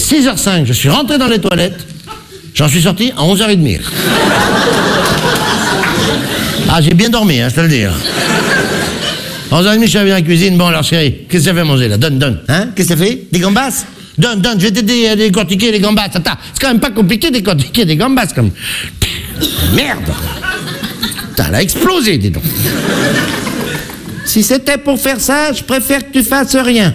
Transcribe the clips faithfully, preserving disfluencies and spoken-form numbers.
six heures cinq, je suis rentré dans les toilettes. J'en suis sorti à onze heures trente. Ah, j'ai bien dormi, hein, je te le dis. onze heures trente, je suis arrivé dans la cuisine. Bon, alors, chérie, qu'est-ce que ça fait manger, là? Donne, donne. Hein? Qu'est-ce que ça fait? Des gambas? Donne, donne, je vais t'aider à décortiquer les gambas. Attends, c'est quand même pas compliqué de décortiquer des gambas, comme... Merde! Putain, elle a explosé, dis donc. Si c'était pour faire ça, je préfère que tu fasses rien.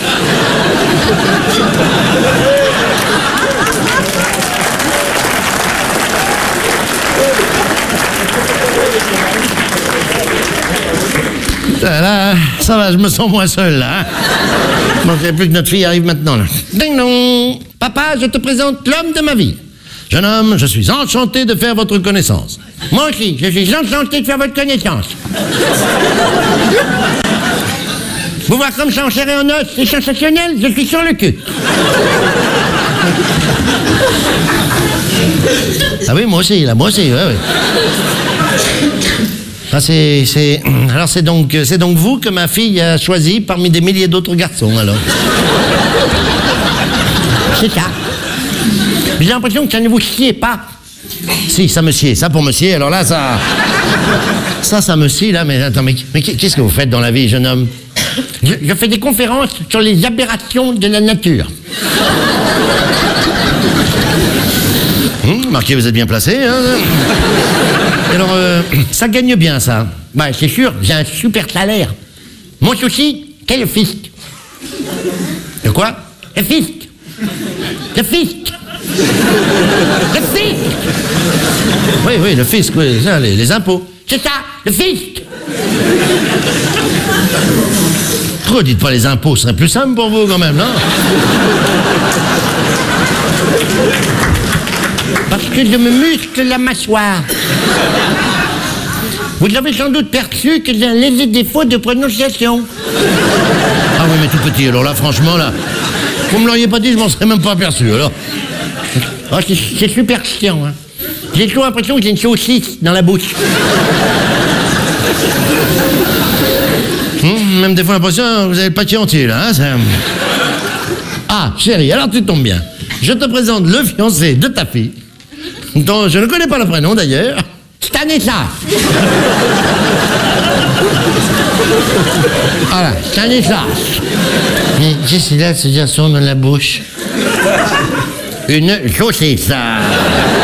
Là, ça va, je me sens moins seul, là. Hein. Il manquerait plus que notre fille arrive maintenant, là. Ding dong. Papa, je te présente l'homme de ma vie. Jeune homme, je suis enchanté de faire votre connaissance. Moi aussi, je suis enchanté de faire votre connaissance. Vous voir comme ça en chair et en os, c'est sensationnel, je suis sur le cul. Ah oui, moi aussi, là, moi aussi, oui, oui. Ah, c'est, c'est... Alors c'est donc, c'est donc vous que ma fille a choisi parmi des milliers d'autres garçons, alors. C'est ça. J'ai l'impression que ça ne vous sied pas. Si, ça me sied, ça pour me sied, alors là, ça... Ça, ça me sied, là, mais attends, mais, mais qu'est-ce que vous faites dans la vie, jeune homme? je, je fais des conférences sur les aberrations de la nature. Hum, marquez, vous êtes bien placé, hein. Alors, euh, ça gagne bien, ça. Bah, c'est sûr, j'ai un super salaire. Mon souci, c'est le fisc. Le quoi? Le fisc. Le fisc. Le fisc. Oui, oui, le fisc, oui, ça, les, les impôts. C'est ça, le fisc. Pourquoi dites pas les impôts? Ce serait plus simple pour vous, quand même, non? Parce que je me muscle la mâchoire. Vous avez sans doute perçu que j'ai un léger défaut de prononciation. Ah oui, mais tout petit, alors là, franchement, là, vous me l'auriez pas dit, je m'en serais même pas aperçu, alors. Oh, c'est, c'est super chiant, hein. J'ai toujours l'impression que j'ai une saucisse dans la bouche. Hum, même des fois l'impression que vous avez le paquet entier, là, hein, ça... Ah, chérie, alors tu tombes bien. Je te présente le fiancé de ta fille, dont je ne connais pas le prénom d'ailleurs, Stanislas. Voilà, Stanislas. Mais qu'est-ce qu'il a ce garçon dans la bouche? Une saucisse.